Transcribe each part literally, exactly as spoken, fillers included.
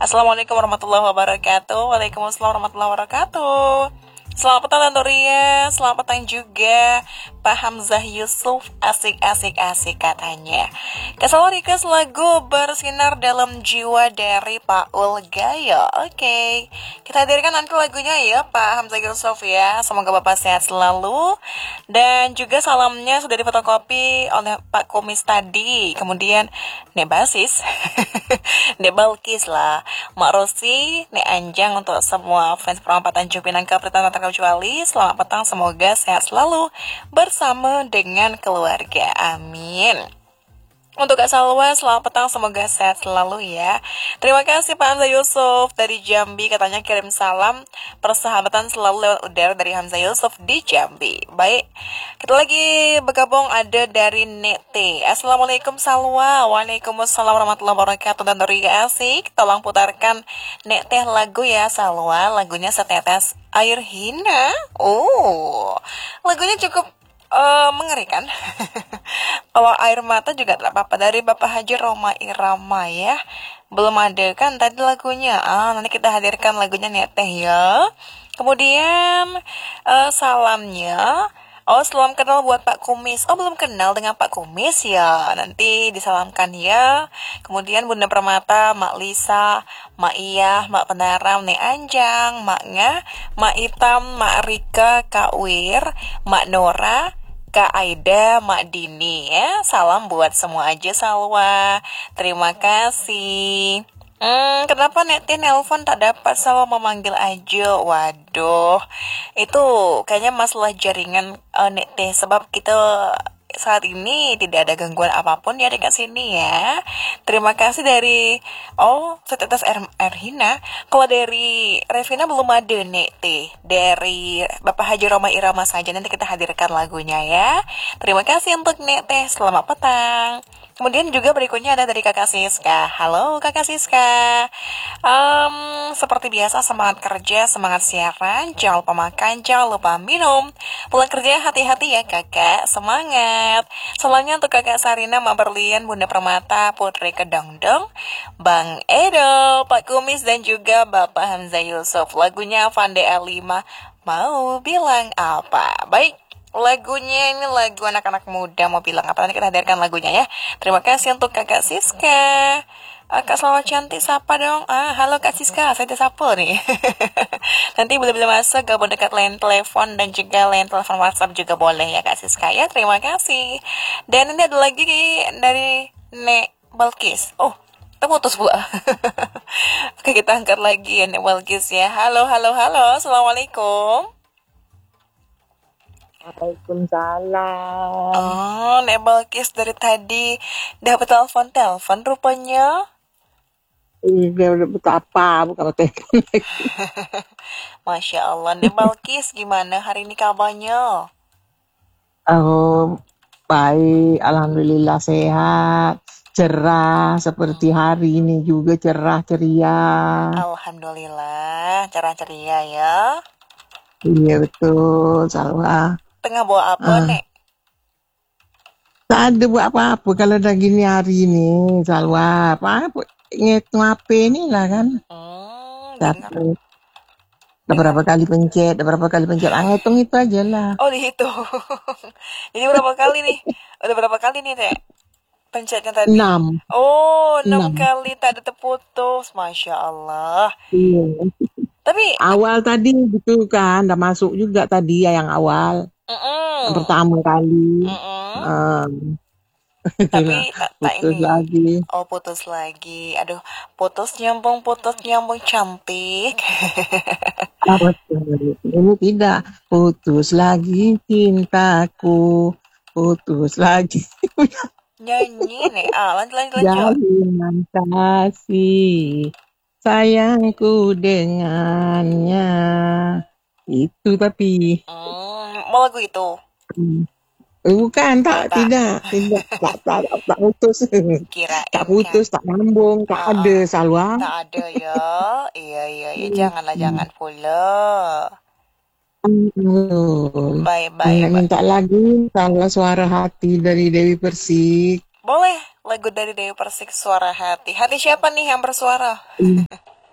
Assalamualaikum warahmatullahi wabarakatuh. Waalaikumsalam warahmatullahi wabarakatuh. Selamat petang Tante Ria, selamat petang juga Pak Hamzah Yusuf, asik-asik asik katanya. Kesalahan request lagu Bersinar Dalam Jiwa dari Pak Ul Gayo. Oke, kita hadirkan nanti lagunya ya Pak Hamzah Yusuf ya. Semoga Bapak sehat selalu. Dan juga salamnya sudah difotokopi oleh Pak Kumis tadi. Kemudian Nek Basis, Nek Balkis lah, Mak Rosi, Nek Anjang, untuk semua fans perempatan Jupinang Kapritan kecuali. Selamat petang, semoga sehat selalu bersama dengan keluarga. Amin. Untuk Kak Salwa, selamat petang, semoga sehat selalu ya. Terima kasih Pak Hamzah Yusuf dari Jambi, katanya kirim salam persahabatan selalu lewat udara dari Hamzah Yusuf di Jambi. Baik, kita lagi bergabung ada dari Nete. Assalamualaikum Salwa. Waalaikumsalam warahmatullahi wabarakatuh. Dan dari asik, tolong putarkan Nete lagu ya Salwa. Lagunya Setetes Air Hina. Oh, lagunya cukup Uh, mengerikan. Kalau air mata juga tak apa-apa, dari Bapak Haji Roma Irama ya. Belum ada kan tadi lagunya. Ah, nanti kita hadirkan lagunya nih Teh ya. Kemudian uh, salamnya, oh salam kenal buat Pak Kumis. Oh belum kenal dengan Pak Kumis ya. Nanti disalamkan ya. Kemudian Bunda Permata, Mak Lisa, Mak Iyah, Mak Penaram, Nek Anjang, Maknya, Mak Itam, Mak Rika, Kak Wir, Mak Nora, Kak Aida, Mak Dini ya. Salam buat semua aja Salwa. Terima kasih. Hmm, kenapa Netin nelpon tak dapat, Salwa memanggil aja. Waduh, itu kayaknya masalah jaringan uh, Netin. Sebab kita saat ini tidak ada gangguan apapun ya dekat sini ya. Terima kasih dari oh Setetes Air, Air Hina. Kalau dari Revina belum ada nek teh. Dari Bapak Haji Roma Irama saja, nanti kita hadirkan lagunya ya. Terima kasih untuk nek teh. Selamat petang. Kemudian juga berikutnya ada dari Kakak Siska. Halo Kakak Siska. um, Seperti biasa semangat kerja, semangat siaran, jangan lupa makan, jangan lupa minum. Pulang kerja hati-hati ya kakak, semangat. Salamnya untuk Kakak Sarina, Mak Berlian, Bunda Permata, Putri Kedongdong, Bang Edo, Pak Kumis, dan juga Bapak Hamzah Yusuf. Lagunya Fande A lima, mau bilang apa? Baik, lagunya ini lagu anak-anak muda, mau bilang apa, nanti kita hadirkan lagunya ya. Terima kasih untuk Kakak Siska. uh, Kak Salwa cantik sapa dong. Ah, halo Kak Siska, saya disapa nih. Nanti boleh-boleh masuk gabung dekat line telepon dan juga line telepon WhatsApp juga boleh ya Kak Siska ya. Terima kasih. Dan ini ada lagi dari Nek Balkis. Oh, terputus pula. Oke, kita angkat lagi ya Nek Balkis ya. Halo, halo, halo. Assalamualaikum. Waalaikumsalam. Oh, Nek Balkis dari tadi dapat telepon-telepon rupanya. Iya, udah betapa bukan telepon lagi. Masya Allah, Nek Balkis gimana hari ini kabarnya? Oh, baik, alhamdulillah sehat, cerah seperti hari ini juga cerah ceria. Alhamdulillah, cerah ceria ya. Iya betul, Salwa. Tengah bawa apa uh. Nek? Tak ada buat apa-apa kalau dah gini hari ini, Salwa. Apa-apa, ngitung H P ni lah kan. Hmm, Tapi, dah berapa kali pencet, dah berapa kali pencet. Ah, ngitung itu aja lah. Oh, dihitung. Jadi berapa kali nih? Udah berapa kali nih, Nek? Pencetnya tadi? Enam. Oh, enam kali tak ada terputus. Masya Allah. Iya. Tapi awal tadi gitu kan, dah masuk juga tadi ya yang awal. Uh-uh. Yang pertama kali. Uh-uh. Um, Tapi tak, tak putus ini. lagi. Oh, putus lagi. Aduh, putus nyambung, putus nyambung cantik. Ini tidak. Putus lagi cintaku. Putus lagi. Nyanyi nih. Ah, lanjut, lanjut, lanjut. Jalinan kasih sayangku dengannya. Itu tapi. Hmm, mau lagu itu? Hmm. Bukan, tak, tak, tidak, tidak, tak, tak, tak, tak putus. Kirain tak putus, kan. Tak nyambung, tak uh, ada, Salwa. Tak ada ya, iya, iya, iya, janganlah, hmm. jangan pula. Hmm. Baik, baik, minta lagi, Salwa Suara Hati dari Dewi Persik. Boleh, lagu dari Dewi Persik, Suara Hati. Hati siapa nih yang bersuara?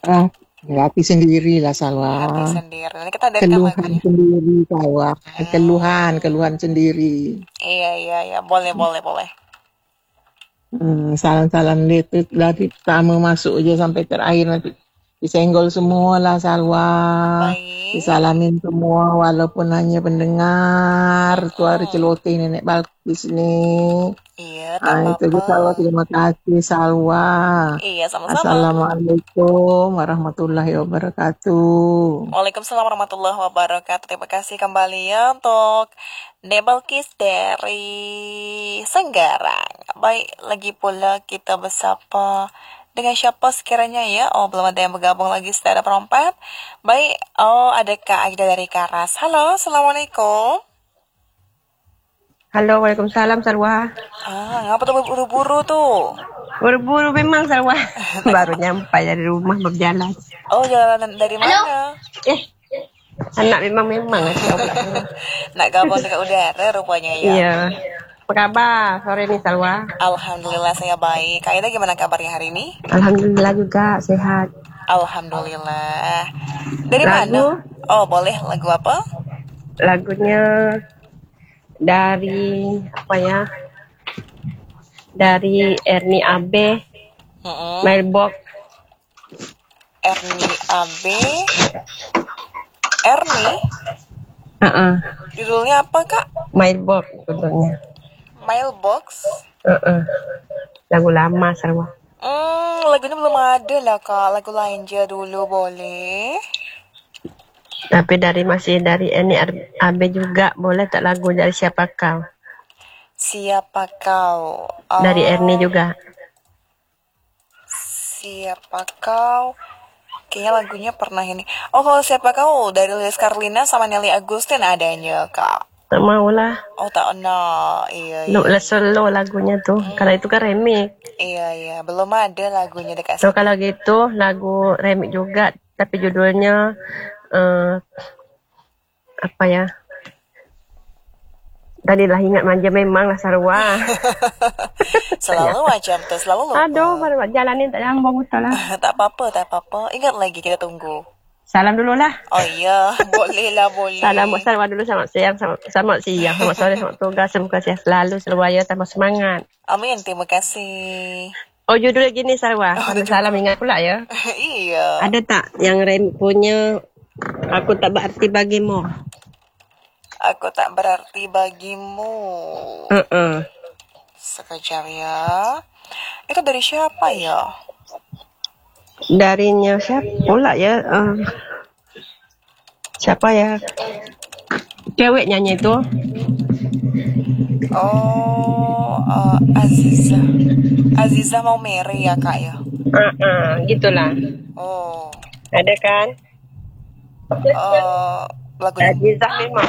Ah, hati sendiri lah Salwa. Hati sendiri. Nanti kita dengarkan Keluhan lagunya. sendiri Salwa. Keluhan, Hmm. keluhan sendiri. Iya, iya, iya. Boleh, boleh, boleh. Hmm, salam-salam itu dari pertama masuk aja sampai terakhir nanti disenggol semua lah Salwa. Baik. Disalamin semua walaupun hanya pendengar suara Mm-mm. celoteh Nenek Balkis nih. Iya, tak Ah, itu aja Salwa. apa-apa. Terima kasih Salwa. Iya, sama-sama. Assalamualaikum warahmatullahi wabarakatuh. Waalaikumsalam warahmatullahi wabarakatuh. Terima kasih kembali ya untuk Nebelkis dari Senggarang. Baik, lagi pula kita bersapa dengan siapa sekiranya ya? Oh, belum ada yang bergabung lagi secara perempat. Baik, oh ada Kak Aida dari Karas. Halo, Assalamualaikum. Halo, Waalaikumsalam Salwa. Ah, ngapa tuh buru-buru tuh? Buru-buru memang Salwa. Baru nyampe dari rumah berjalan. Oh, jalan dari mana? Eh, anak memang-memang. Nak gabung dekat udara rupanya ya. Iya. Apa kabar sore ini Salwa? Alhamdulillah saya baik. Kak Ida gimana kabarnya hari ini? Alhamdulillah juga sehat. Alhamdulillah. Dari Lagu? mana? Oh, boleh lagu apa? Lagunya dari apa ya? Dari Ernie Abe, Mm-mm. Mailbox. Ernie Abe. Ernie? Uh-uh. Judulnya apa, Kak? Mailbox judulnya. Mailbox. Uh-uh. Lagu lama Salwa. Hmm, lagunya belum ada lah, Kak. Lagu lain aja dulu boleh. Tapi dari masih dari Ernie Abe juga boleh tak lagu dari siapa kau? Siapa kau? Oh, Dari Ernie juga. Siapa kau? Kayaknya lagunya pernah ini. Oh, kalau siapa kau dari Lilis Karlina sama Nelly Agustin adanya, Kak. Tak mau lah. Oh, tak nak. Iya, iya. Lu solo lagunya tuh. Hmm. Karena itu kan remix. Iya, iya. Belum ada lagunya dekat So sini. kalau gitu lagu remix juga, tapi judulnya uh, apa ya? Tadilah ingat manja memang lah Sarwa. Selalu macam tuh, selalu lupa. Aduh, baru jalanin tak nyambung betul lah. Tak apa-apa, tak apa-apa. Ingat lagi kita tunggu. Salam dulu lah. Oh iya, boleh lah, boleh. Salam buat Sarwa dulu, selamat siang, selamat, selamat siang, selamat sore, selamat tugas, semoga sehat selalu, Sarwa ya tambah semangat. Amin, terima kasih. Oh judulnya gini Sarwa, Oh, salam, salam ingat pula ya. Iya. Ada tak yang rem punya aku tak berarti bagimu? Aku tak berarti bagimu. Uh-uh. Sekejap ya. Itu dari siapa ya? Darinya siapa pula ya? Uh, siapa ya? Cewek nyanyi itu? Oh, uh, Aziza. Aziza mau Mary ya, Kak ya? Uh-uh, gitulah. Oh. Ada kan? Uh, lagunya. Azizah memang.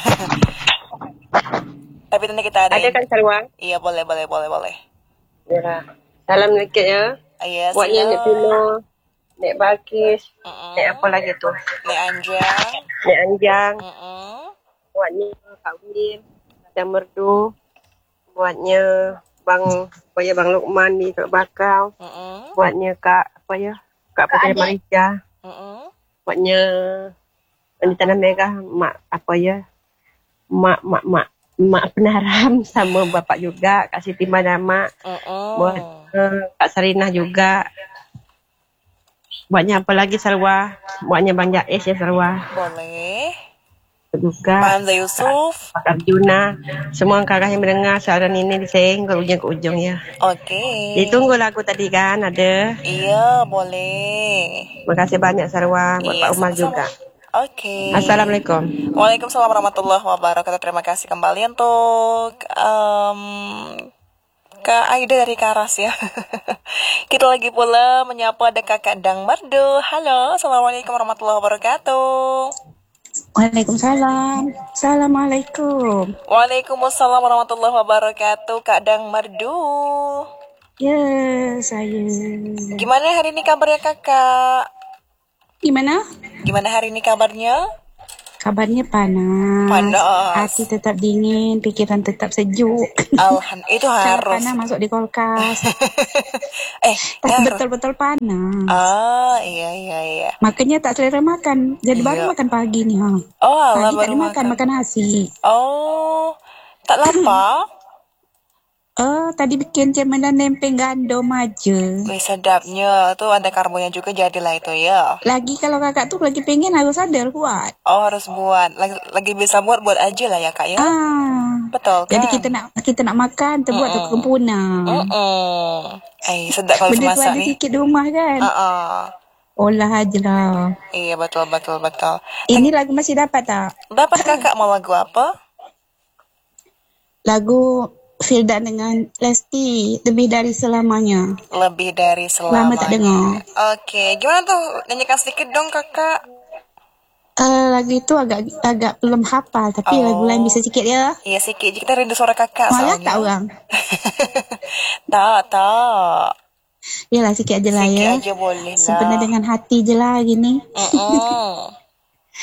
Tapi nanti kita ada. Ada kan Sarwa? Iya, boleh, boleh, boleh, boleh. Ya. Salam dikit ya. Iya, Buatnya Nek Pino, Nek Balkis, Mm-mm. Nek apa lagi tuh? Nek Anjang. Nek Anjang. Mm-mm. Buatnya Kak Win, ada Merdu. Buatnya Bang, apa ya Bang Lukman di Teluk Bakau. Mm-mm. Buatnya Kak, apa ya? Kak Putri Marija. Mm-mm. Buatnya di Tanah Merah, Mak apa ya? Mak, mak, mak. Mak Penaram sama bapak juga, Kak Siti Madama. Mm-mm. Buat uh, Kak Sarinah juga. Buatnya apa lagi Sarwa? Buatnya Bang Jais ya Sarwa. Boleh. Juga. Pak Hamzah Yusuf. Pak Arjuna. Semua kakak yang mendengar siaran ini diseng ke ujung ke ujung ya. Oke. Ditunggu lagu tadi kan ada. Iya, boleh. Makasih banyak Sarwa buat Iya, Pak Umar sama-sama. juga. Oke. Assalamualaikum. Waalaikumsalam warahmatullahi wabarakatuh. Terima kasih kembali untuk um, Kak Aida dari Karas ya. Kita lagi pula menyapa ada Kakak Dang Merdu. Halo, Assalamualaikum warahmatullahi wabarakatuh. Waalaikumsalam. Assalamualaikum. Waalaikumsalam warahmatullahi wabarakatuh. Kak Dang Merdu. Ya, saya. Gimana hari ini kabarnya Kakak? Gimana? Gimana hari ini kabarnya? Kabarnya panas. Panas. Hati tetap dingin, pikiran tetap sejuk. Alhamdulillah, itu Kalau harus. panas masuk di kulkas. eh, Tapi harus. betul-betul panas. Ah, iya iya iya. Makanya tak selera makan. Jadi Iya. baru makan pagi nih. Ha. Oh, alah Pagi tak baru dimakan, makan. makan nasi. Oh, tak lapar? Oh, tadi bikin cemilan lempeng gandum aja. Wih, sedapnya. Tuh ada karbonnya juga jadilah itu ya. Lagi kalau kakak tuh lagi pengen harus sadar kuat. Oh, harus buat. Lagi, lagi bisa buat, buat aja lah ya, Kak ya. Ah. Betul kan? Jadi kita nak kita nak makan, terbuat Mm-mm. tu kempunan. Mm-mm. Eh, sedap kalau Benda tu semasak ada nih. sikit di rumah kan. Uh-uh. Olah aja lah. Iya, betul, betul, betul. Ini lagu masih dapat tak? Dapat Kakak mau lagu apa? Lagu Firda dengan Lesti, Lebih Dari Selamanya. Lebih dari Lama selamanya. tak dengar. Oke, gimana tuh? Nyanyikan sedikit dong, Kakak. Uh, lagu itu agak agak belum hafal, tapi Oh. lagu lain bisa sikit ya. Iya, sedikit. Kita rindu suara Kakak Malah soalnya. tak orang. tak, tak. Yalah sikit aja lah Sikit ya. aja boleh lah. Sebenarnya dengan hati je lah gini. Mm-mm.